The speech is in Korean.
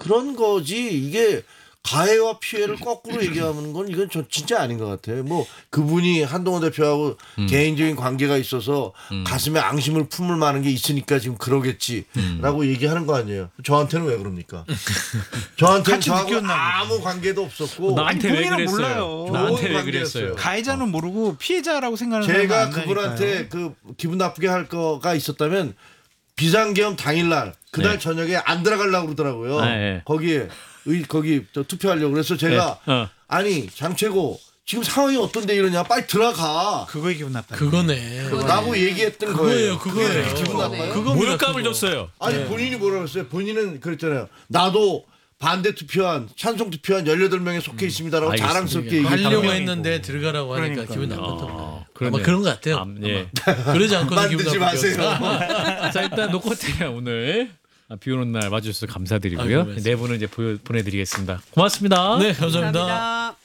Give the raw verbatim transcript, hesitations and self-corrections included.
그런 거지 이게 가해와 피해를 거꾸로 얘기하는 건 이건 저 진짜 아닌 것 같아요. 뭐 그분이 한동훈 대표하고 음. 개인적인 관계가 있어서 음. 가슴에 앙심을 품을 만한 게 있으니까 지금 그러겠지라고 음. 얘기하는 거 아니에요. 저한테는 왜 그럽니까? 저한테는 같이 저하고 느꼈나 아무 관계도 없었고 나한테 아니, 왜 본인은 그랬어요? 몰라요. 나한테 좋은 왜 관계였어요. 그랬어요? 가해자는 모르고 피해자라고 생각하는 사람은 제가 안다니까요. 그분한테 그 기분 나쁘게 할 거가 있었다면 비상계엄 당일날 그날 네. 저녁에 안 들어가려고 그러더라고요. 아, 예. 거기에 의, 거기 저 투표하려고 그래서 제가 네. 어. 아니 장최고 지금 상황이 어떤데 이러냐 빨리 들어가 그거에 기분 나빠. 그거네. 라고 얘기했던 그거예요, 거예요. 그거예요. 그게 그렇게 기분 그거네. 나빠요? 그거- 모욕감을 그거. 줬어요. 아니 본인이 뭐라고 했어요? 본인은 그랬잖아요. 나도 반대 투표한 찬성 투표한 열여덟 명에 속해 있습니다라고 알겠습니다. 자랑스럽게 얘기했다고. 하려고 했는데 들어가라고 하니까 그러니까요. 기분 나빴던 아, 거. 그러네. 아마 그런 것 같아요. 아, 예. 아마. 그러지 않고는 기분 만들지 나쁘게 마세요. 자 일단 노코테야 오늘 비 오는 날 와주셔서 감사드리고요. 아이고, 고맙습니다. 네 분은 이제 보, 보내드리겠습니다. 고맙습니다. 네, 감사합니다. 감사합니다.